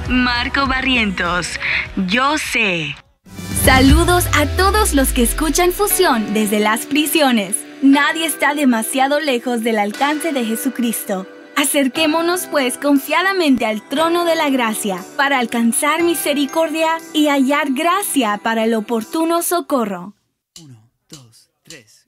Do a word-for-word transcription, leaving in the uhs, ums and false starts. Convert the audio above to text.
Marco Barrientos, yo sé. Saludos a todos los que escuchan Fusión desde las prisiones. Nadie está demasiado lejos del alcance de Jesucristo. Acerquémonos pues confiadamente al trono de la gracia para alcanzar misericordia y hallar gracia para el oportuno socorro. Uno, dos, tres.